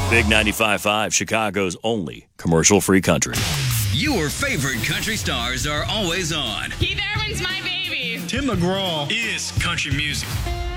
Big 95.5, Chicago's only commercial-free country. Your favorite country stars are always on. Keith Urban's my baby. Tim McGraw is country music.